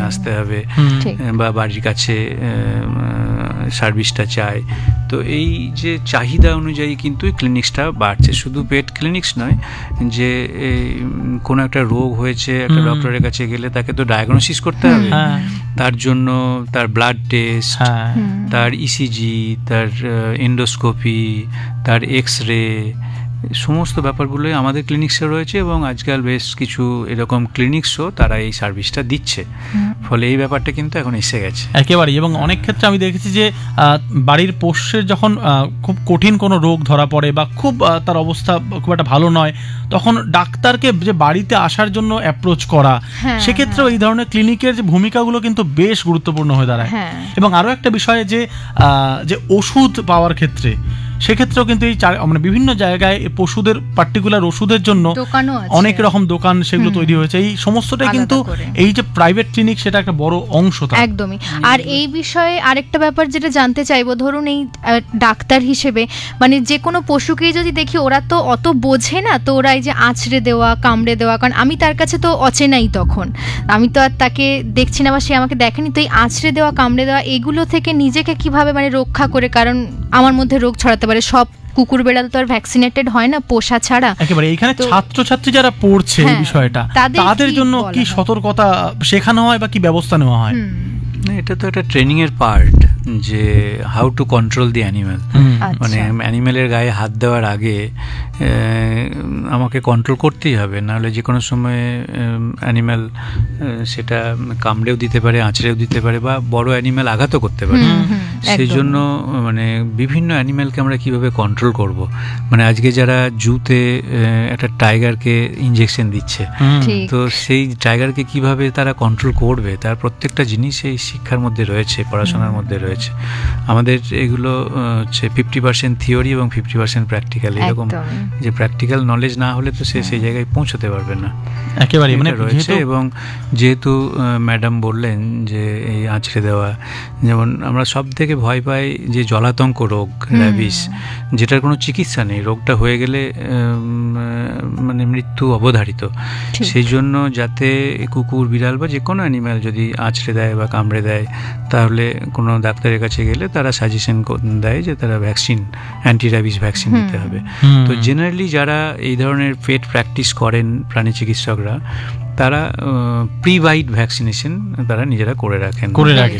আসতে হবে বা বাড়ির কাছে সার্ভিসটা চায়। তো এই যে চাহিদা অনুযায়ী কিন্তু ক্লিনিক্সটা বাড়ছে, শুধু পেট ক্লিনিক্স নয়, যে কোনো একটা রোগ হয়েছে একটা ডক্টরের কাছে গেলে তাকে তো ডায়াগনোসিস করতে হবে, তার জন্য তার ব্লাড টেস্ট, তার ইসিজি, তার এন্ডোস্কোপি, তার এক্স-রে, সমস্ত ব্যাপারগুলোই আমাদের ক্লিনিক্সে রয়েছে এবং আজকাল বেশ কিছু এরকম ক্লিনিক্সও তারা এই সার্ভিসটা দিচ্ছে। ফলে এই ব্যাপারটা কিন্তু এখন এসে গেছে একেবারেই। এবং অনেক ক্ষেত্রে আমি দেখেছি যে বাড়ির পোষ্যের যখন খুব কঠিন কোনো রোগ ধরা পড়ে বা খুব তার অবস্থা খুব একটা ভালো নয়, তখন ডাক্তারকে যে বাড়িতে আসার জন্য অ্যাপ্রোচ করা, সেক্ষেত্রেও এই ধরনের ক্লিনিকের যে ভূমিকাগুলো কিন্তু বেশ গুরুত্বপূর্ণ হয়ে দাঁড়ায়। এবং আরও একটা বিষয় যে ওষুধ পাওয়ার ক্ষেত্রে, সেক্ষেত্রেও কিন্তু এই মানে বিভিন্ন জায়গায় পশুদের পার্টিকুলার ওষুধের জন্য অনেক রকম দোকান সেগুলো তৈরি হয়েছে। এই সমস্তটাই কিন্তু এই যে প্রাইভেট ক্লিনিক, সেটা একটা বড় অংশ। একদমই। আর এই বিষয়ে আরেকটা ব্যাপার যেটা জানতে চাইবো, ধরুন এই ডাক্তার হিসেবে মানে যে কোনো পশুকেই যদি দেখি, ওরা তো অত বোঝে না, তো ওরা এই যে আঁচড়ে দেওয়া, কামড়ে দেওয়া, কারণ আমি তার কাছে তো অচেনাই, তখন আমি তো আর তাকে দেখছি না বা সে আমাকে দেখেনি, তো এই আঁচড়ে দেওয়া, কামড়ে দেওয়া, এগুলো থেকে নিজেকে কিভাবে মানে রক্ষা করে, কারণ আমার মধ্যে রোগ ছড়াতে পারে। সব কুকুর বেড়াল তো আর ভ্যাকসিনেটেড হয় না, পোষা ছাড়া। একেবারে এইখানে ছাত্রছাত্রী যারা পড়ছে এই বিষয়টা, তাদের জন্য কি সতর্কতা শেখানো হয় বা কি ব্যবস্থা নেওয়া হয়? এটা তো একটা ট্রেনিং এর পার্ট, যে how to control the animal. মানে অ্যানিম্যালের গায়ে হাত দেওয়ার আগে আমাকে কন্ট্রোল করতেই হবে, নাহলে যে কোনো সময় অ্যানিম্যাল সেটা কামড়েও দিতে পারে, আঁচড়েও দিতে পারে, বা বড় অ্যানিম্যাল আঘাতও করতে পারে। সেই জন্য মানে বিভিন্ন অ্যানিম্যালকে আমরা কিভাবে কন্ট্রোল করব, মানে আজকে যারা জুতে একটা টাইগারকে ইঞ্জেকশন দিচ্ছে, তো সেই টাইগারকে কিভাবে তারা কন্ট্রোল করবে, তার প্রত্যেকটা জিনিস এই শিক্ষার মধ্যে রয়েছে, পড়াশোনার মধ্যে রয়েছে। আমাদের এগুলো হচ্ছে 50% থিওরি এবং 50% প্র্যাকটিক্যাল। এরকম যে প্র্যাকটিক্যাল নলেজ না হলে তো সে সেই জায়গায় পৌঁছতে পারবে না। একেবারে মানে রয়েছে। এবং যেহেতু ম্যাডাম বললেন যে এই আঁচড়ে দেওয়া, যেমন আমরা সব থেকে ভয় পাই যে জলাতঙ্ক রোগ, র্যাবিস, যেটার কোনো চিকিৎসা নেই, রোগটা হয়ে গেলে মানে মৃত্যু অবধারিত। সেই জন্য যাতে কুকুর, বিড়াল বা যে কোনো অ্যানিম্যাল যদি আঁচড়ে দেয় বা কামড়ে দেয়, তাহলে কোনো ডাক্তারের কাছে গেলে তারা সাজেশন দেয় যে তারা ভ্যাকসিন, অ্যান্টি র্যাবিস ভ্যাকসিন নিতে হবে। তো জেনারেলি যারা এই ধরনের পেট প্র্যাকটিস করেন, প্রাণী চিকিৎসকরা, তারা প্রি-বাইট ভ্যাকসিনেশন তারা নিজেরা করে রাখেন,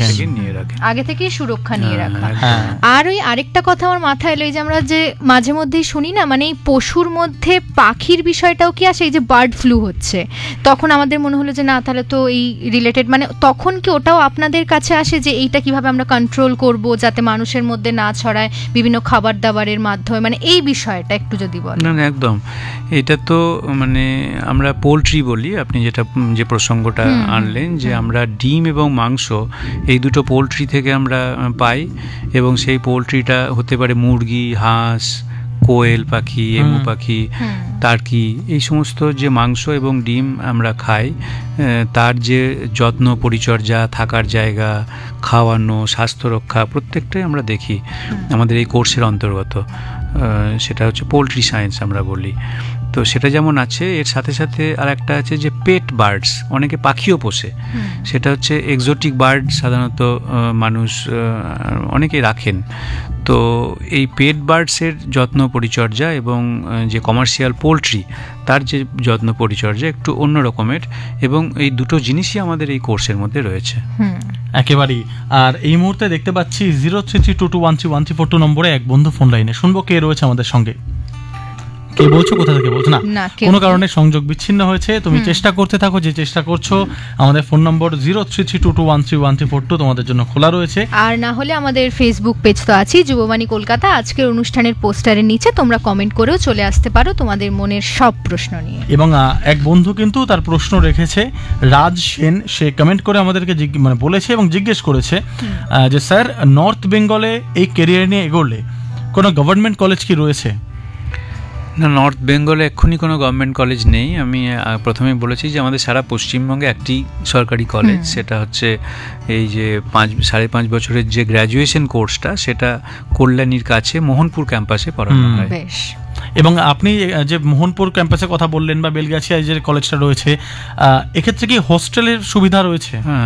আগে থেকেই সুরক্ষা নিয়ে রাখা। আর ওই আরেকটা কথা আমার মাথায় এলো, এই যে আমরা যে মাঝে মধ্যেই শুনি না, মানে এই পশুর মধ্যে পাখির বিষয়টাও কি আসে, এই যে বার্ড ফ্লু হচ্ছে, তখন আমাদের মনে হলো যে না, তাহলে তো এই রিলেটেড, মানে তখন কি ওটাও আপনাদের কাছে আসে যে এইটা কিভাবে আমরা কন্ট্রোল করব যাতে মানুষের মধ্যে না ছড়ায় বিভিন্ন খাবার দাবারের মাধ্যমে, মানে এই বিষয়টা একটু যদি বলেন। না একদম, এটা তো মানে আমরা পোলট্রি বলি, আপনি যেটা যে প্রসঙ্গটা আনলেন, যে আমরা ডিম এবং মাংস এই দুটো পোলট্রি থেকে আমরা পাই, এবং সেই পোলট্রিটা হতে পারে মুরগি, হাঁস, কোয়েল পাখি, এমু পাখি, টার্কি, এই সমস্ত যে মাংস এবং ডিম আমরা খাই, তার যে যত্ন, পরিচর্যা, থাকার জায়গা, খাওয়ানো, স্বাস্থ্য রক্ষা, প্রত্যেকটাই আমরা দেখি আমাদের এই কোর্সের অন্তর্গত। সেটা হচ্ছে পোলট্রি সায়েন্স আমরা বলি। তো সেটা যেমন আছে, এর সাথে সাথে আর একটা আছে যে পেট বার্ডস, অনেকে পাখিও পোষে, সেটা হচ্ছে এক্সোটিক বার্ড, সাধারণত মানুষ অনেকেই রাখেন। তো এই পেট বার্ডসের যত্ন পরিচর্যা এবং যে কমার্শিয়াল পোলট্রি, তার যে যত্ন পরিচর্যা একটু অন্য রকমের, এবং এই দুটো জিনিসই আমাদের এই কোর্সের মধ্যে রয়েছে। একেবারেই। আর এই মুহূর্তে দেখতে পাচ্ছি 0332213142 নম্বরে এক বন্ধু ফোন লাইনে। শুনবো কে রয়েছে আমাদের সঙ্গে। কে বলছো, কোথা থেকে বলছো? না, কোনো কারণে সংযোগ বিচ্ছিন্ন হয়েছে। তুমি চেষ্টা করতে থাকো, যে চেষ্টা করছো। আমাদের ফোন নম্বর 0332213142 তোমাদের জন্য খোলা রয়েছে। আর না হলে আমাদের ফেসবুক পেজ তো আছেই, যুববাণী কলকাতা। আজকের অনুষ্ঠানের পোস্টারের নিচে তোমরা কমেন্ট করেও চলে আসতে পারো তোমাদের মনের সব প্রশ্ন নিয়ে। এবং এক বন্ধু কিন্তু তার প্রশ্ন রেখেছে, রাজ সেন, সে কমেন্ট করে আমাদেরকে মানে বলেছে এবং জিজ্ঞেস করেছে যে স্যার, নর্থ বেঙ্গলে এই ক্যারিয়ার নিয়ে এগোলে কোনো গভর্নমেন্ট কলেজ কি রয়েছে? না, নর্থ বেঙ্গলে এক্ষুনি কোনো গভর্নমেন্ট কলেজ নেই। আমি প্রথমে বলেছি যে আমাদের সারা পশ্চিমবঙ্গে একটি সরকারি কলেজ, সেটা হচ্ছে এই যে 5.5 বছরের যে গ্র্যাজুয়েশন কোর্সটা, সেটা কল্যাণীর কাছে মোহনপুর ক্যাম্পাসে পড়ানো হয়। এবং আপনি যে মোহনপুর ক্যাম্পাসের কথা বললেন বা বেলগাছিয়ায় যে কলেজটা রয়েছে, এক্ষেত্রে কি হোস্টেলের সুবিধা রয়েছে?